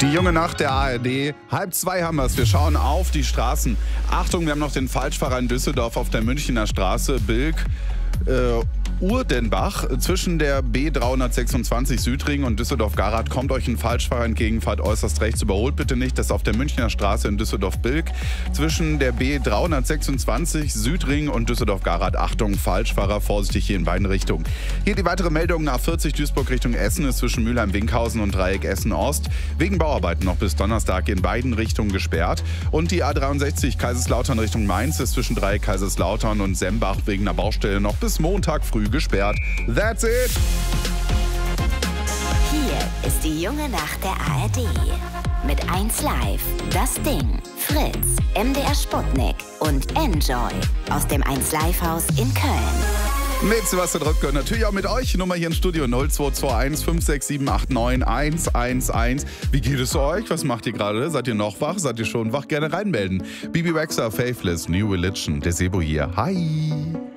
Die junge Nacht der ARD. 1:30 haben wir es. Wir schauen auf die Straßen. Achtung, wir haben noch den Falschfahrer in Düsseldorf auf der Münchner Straße. Bilk, Urdenbach. Zwischen der B326 Südring und Düsseldorf-Garath kommt euch ein Falschfahrer entgegen. Fahrt äußerst rechts, überholt bitte nicht. Das ist auf der Münchner Straße in Düsseldorf-Bilk. Zwischen der B326 Südring und Düsseldorf-Garath. Achtung, Falschfahrer, vorsichtig hier in beiden Richtungen. Hier die weitere Meldung nach 40 Duisburg Richtung Essen ist zwischen Mülheim-Winkhausen und Dreieck Essen-Ost wegen Bauarbeiten noch bis Donnerstag in beiden Richtungen gesperrt. Und die A63 Kaiserslautern Richtung Mainz ist zwischen Dreieck Kaiserslautern und Sembach wegen einer Baustelle noch bis Montag früh gesperrt. That's it! Hier ist die junge Nacht der ARD. Mit 1Live, Das Ding, Fritz, MDR Sputnik und Enjoy aus dem 1Live-Haus in Köln. Mit Sebastian Röpke und natürlich auch mit euch. Nummer hier im Studio 0221 56789 111. Wie geht es euch? Was macht ihr gerade? Seid ihr noch wach? Seid ihr schon wach? Gerne reinmelden. Bibi Rexha, Faithless, New Religion, der Sebo hier. Hi!